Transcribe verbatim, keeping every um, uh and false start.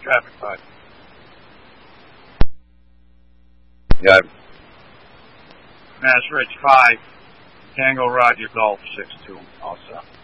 Traffic five. Got it. Mass Ridge five. Tango Roger Golf six two. All set.